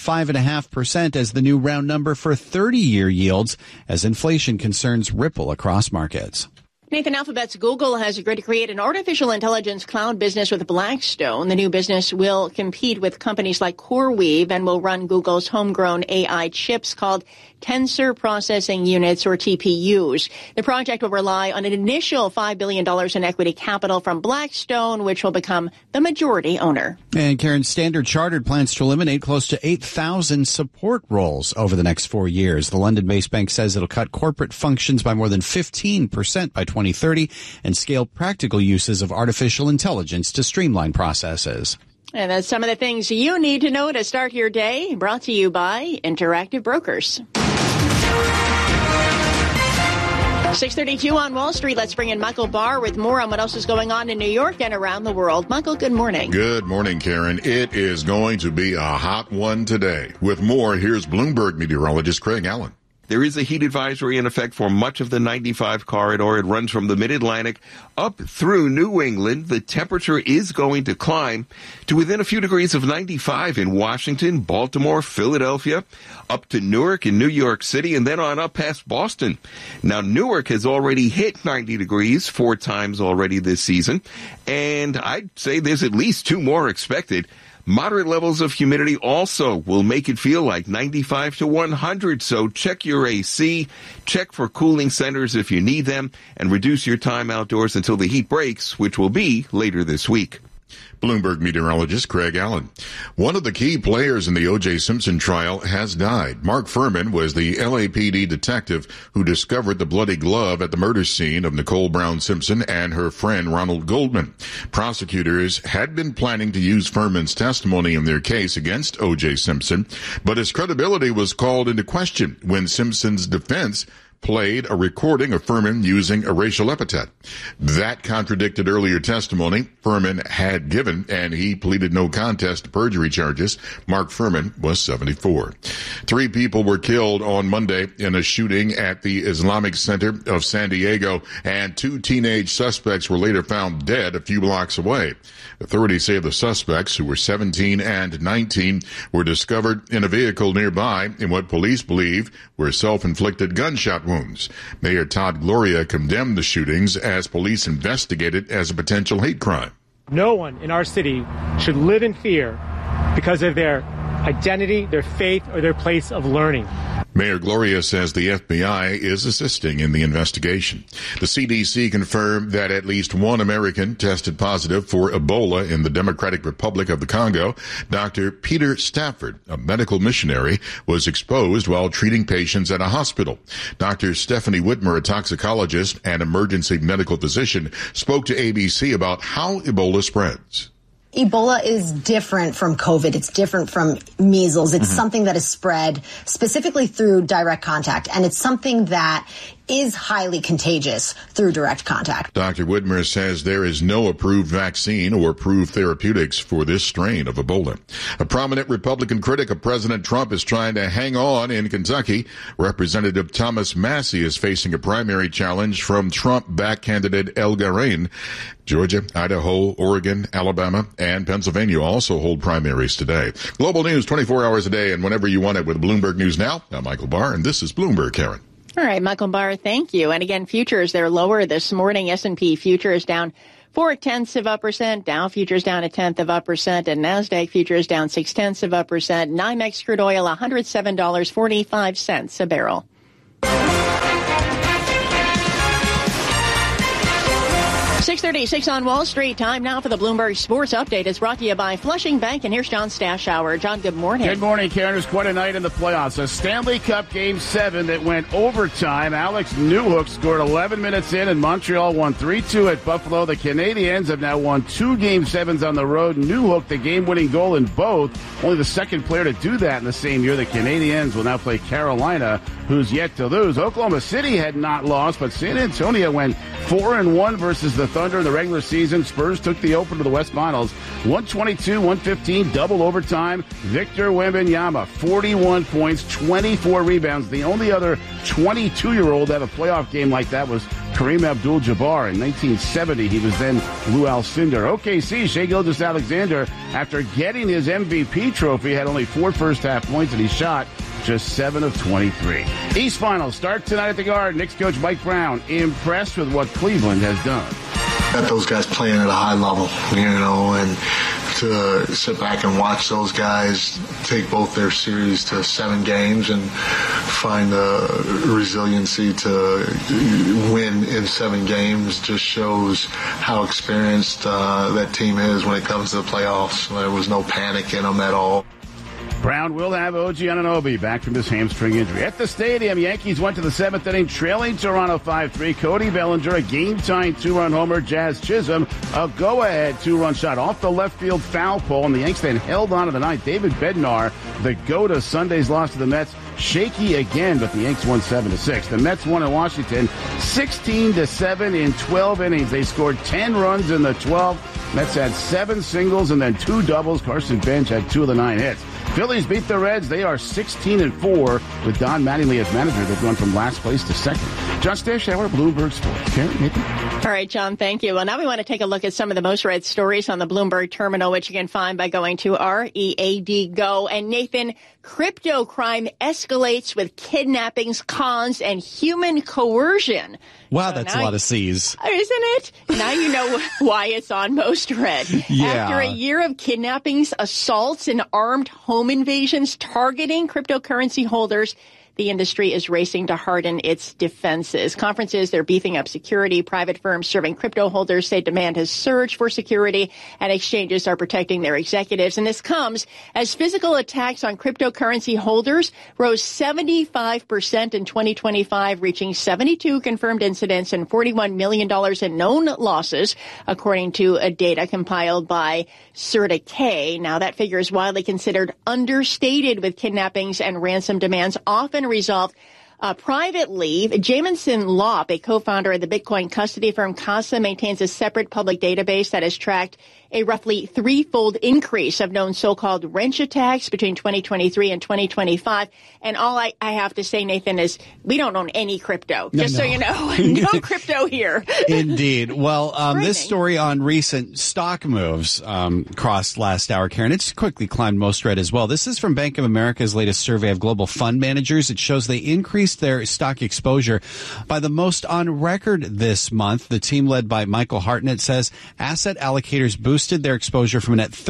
5.5% as the new round number for 30-year yields as inflation concerns ripple across markets. Nathan, Alphabet's Google has agreed to create an artificial intelligence cloud business with Blackstone. The new business will compete with companies like CoreWeave and will run Google's homegrown AI chips called Tensor Processing Units, or TPUs. The project will rely on an initial $5 billion in equity capital from Blackstone, which will become the majority owner. And Karen, Standard Chartered plans to eliminate close to 8,000 support roles over the next 4 years. The London-based bank says it'll cut corporate functions by more than 15% by 2030 and scale practical uses of artificial intelligence to streamline processes. And that's some of the things you need to know to start your day. Brought to you by Interactive Brokers. 6:32 on Wall Street. Let's bring in Michael Barr with more on what else is going on in New York and around the world. Michael, good morning. Good morning, Karen. It is going to be a hot one today. With more, here's Bloomberg meteorologist Craig Allen. There is a heat advisory in effect for much of the 95 corridor. It runs from the mid-Atlantic up through New England. The temperature is going to climb to within a few degrees of 95 in Washington, Baltimore, Philadelphia, up to Newark in New York City, and then on up past Boston. Now, Newark has already hit 90 degrees 4 times already this season, and I'd say there's at least 2 more expected. Moderate levels of humidity also will make it feel like 95 to 100, so check your AC, check for cooling centers if you need them, and reduce your time outdoors until the heat breaks, which will be later this week. Bloomberg meteorologist Craig Allen. One of the key players in the O.J. Simpson trial has died. Mark Furman was the LAPD detective who discovered the bloody glove at the murder scene of Nicole Brown Simpson and her friend Ronald Goldman. Prosecutors had been planning to use Furman's testimony in their case against O.J. Simpson, but his credibility was called into question when Simpson's defense played a recording of Furman using a racial epithet. That contradicted earlier testimony Furman had given, and he pleaded no contest to perjury charges. Mark Furman was 74. 3 people were killed on Monday in a shooting at the Islamic Center of San Diego, and 2 teenage suspects were later found dead a few blocks away. Authorities say the suspects, who were 17 and 19, were discovered in a vehicle nearby in what police believe were self-inflicted gunshot wounds. Mayor Todd Gloria condemned the shootings as police investigate it as a potential hate crime. No one in our city should live in fear because of their identity, their faith, or their place of learning. Mayor Gloria says the FBI is assisting in the investigation. The CDC confirmed that at least 1 American tested positive for Ebola in the Democratic Republic of the Congo. Dr. Peter Stafford, a medical missionary, was exposed while treating patients at a hospital. Dr. Stephanie Whitmer, a toxicologist and emergency medical physician, spoke to ABC about how Ebola spreads. Ebola is different from COVID. It's different from measles. It's something that is spread specifically through direct contact, and it's something that is highly contagious through direct contact. Dr. Whitmer says there is no approved vaccine or approved therapeutics for this strain of Ebola. A prominent Republican critic of President Trump is trying to hang on in Kentucky. Representative Thomas Massie is facing a primary challenge from Trump-backed candidate El Garin. Georgia, Idaho, Oregon, Alabama, and Pennsylvania also hold primaries today. Global news 24 hours a day and whenever you want it with Bloomberg News Now. I'm Michael Barr, and this is Bloomberg, Karen. All right, Michael Barr, thank you. And again, futures, they're lower this morning. S&P futures down 0.4%. Dow futures down 0.1%. And NASDAQ futures down 0.6%. NYMEX crude oil, $107.45 a barrel. 6:36 on Wall Street. Time now for the Bloomberg Sports Update. It's brought to you by Flushing Bank. And here's John Stashower. John, good morning. Good morning, Karen. It was quite a night in the playoffs. A Stanley Cup Game 7 that went overtime. Alex Newhook scored 11 minutes in, and Montreal won 3-2 at Buffalo. The Canadiens have now won 2 Game 7s on the road. Newhook, the game-winning goal in both. Only the second player to do that in the same year. The Canadiens will now play Carolina, who's yet to lose. Oklahoma City had not lost, but San Antonio went 4-1 versus the Thunder in the regular season. Spurs took the open to the West Finals. 122-115, double overtime. Victor Wembanyama, 41 points, 24 rebounds. The only other 22-year-old to have a playoff game like that was Kareem Abdul-Jabbar. In 1970, he was then Lou Alcindor. OKC, Shai Gilgeous-Alexander, after getting his MVP trophy, had only 4 first-half points, and he shot just 7 of 23. East Finals start tonight at the Garden. Knicks coach Mike Brown impressed with what Cleveland has done. Got those guys playing at a high level, and to sit back and watch those guys take both their series to 7 games and find the resiliency to win in 7 games just shows how experienced that team is when it comes to the playoffs. There was no panic in them at all. Brown will have OG Anunoby back from his hamstring injury. At the stadium, Yankees went to the 7th inning, trailing Toronto 5-3. Cody Bellinger, a game-tying 2-run homer. Jazz Chisholm, a go-ahead 2-run shot off the left field foul pole, and the Yanks then held on to the ninth. David Bednar, the go to Sunday's loss to the Mets, shaky again, but the Yanks won 7-6. The Mets won in Washington 16-7 in 12 innings. They scored 10 runs in the 12th. Mets had 7 singles and then 2 doubles. Carson Bench had 2 of the 9 hits. Phillies beat the Reds. They are 16-4 with Don Mattingly as manager. They've gone from last place to second. John Stashower, Bloomberg Sports. Karen, Nathan? All right, John, thank you. Well, now we want to take a look at some of the most read stories on the Bloomberg terminal, which you can find by going to READ Go. And Nathan, crypto crime escalates with kidnappings, cons, and human coercion. Wow, that's a lot of C's. Isn't it? Now you know why it's on most read. Yeah. After a year of kidnappings, assaults, and armed home invasions targeting cryptocurrency holders, the industry is racing to harden its defenses. Conferences, they're beefing up security. Private firms serving crypto holders say demand has surged for security, and exchanges are protecting their executives. And this comes as physical attacks on cryptocurrency holders rose 75% in 2025, reaching 72 confirmed incidents and $41 million in known losses, according to data compiled by CertaK. Now, that figure is widely considered understated, with kidnappings and ransom demands often resolved privately. Jamison Lopp, a co-founder of the Bitcoin custody firm Casa, maintains a separate public database that has tracked a roughly 3-fold increase of known so-called wrench attacks between 2023 and 2025. And all I have to say, Nathan, is we don't own any crypto. Just so you know, no crypto here. Indeed. Well, this story on recent stock moves crossed last hour, Karen. It's quickly climbed most read as well. This is from Bank of America's latest survey of global fund managers. It shows they increased their stock exposure by the most on record this month. The team led by Michael Hartnett says asset allocators boosted their exposure from a net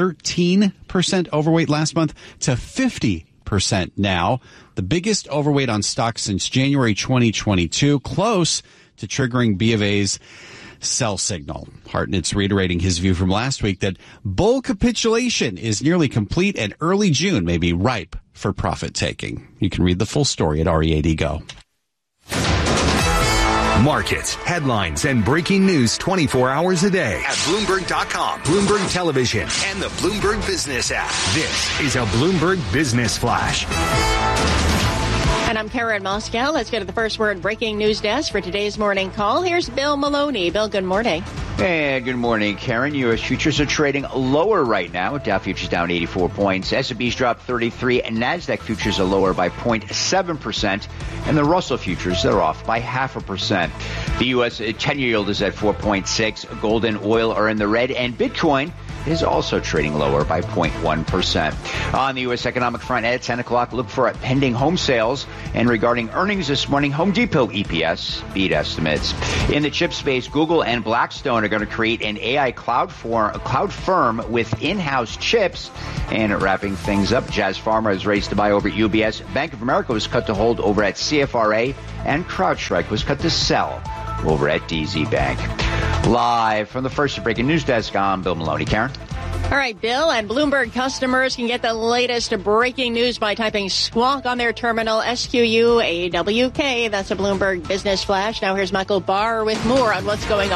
13% overweight last month to 50% now, the biggest overweight on stocks since January 2022, close to triggering B of A's sell signal. Hartnett's reiterating his view from last week that bull capitulation is nearly complete and early June may be ripe for profit taking. You can read the full story at READ Go. Markets, headlines, and breaking news 24 hours a day at Bloomberg.com, Bloomberg Television, and the Bloomberg Business app. This is a Bloomberg Business Flash. And I'm Karen Moscow. Let's go to the First Word breaking news desk for today's morning call. Here's Bill Maloney. Bill, good morning. Hey, good morning, Karen. U.S. futures are trading lower right now. Dow futures down 84 points. S&P's dropped 33. And NASDAQ futures are lower by 0.7%. And the Russell futures, they're off by 0.5%. The U.S. 10-year yield is at 4.6. Gold and oil are in the red. And Bitcoin is also trading lower by 0.1%. On the U.S. economic front at 10 o'clock, look for pending home sales. And regarding earnings this morning, Home Depot EPS beat estimates. In the chip space, Google and Blackstone are going to create an AI cloud firm with in-house chips. And wrapping things up, Jazz Pharma is raised to buy over at UBS. Bank of America was cut to hold over at CFRA. And CrowdStrike was cut to sell over at DZ Bank. Live from the First Breaking News Desk, I'm Bill Maloney. Karen? All right, Bill, and Bloomberg customers can get the latest breaking news by typing Squawk on their terminal, SQUAWK. That's a Bloomberg Business Flash. Now here's Michael Barr with more on what's going on.